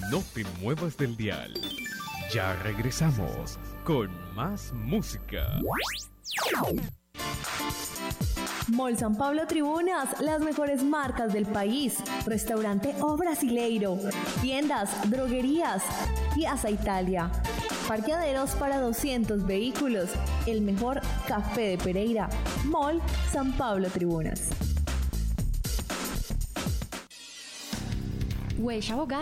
No te muevas del dial. Ya regresamos con más música. Mall San Pablo Tribunas, las mejores marcas del país. Restaurante O Brasileiro, tiendas, droguerías, Piazza Italia, parqueaderos para 200 vehículos, el mejor café de Pereira. Mall San Pablo Tribunas. Wesh Abogado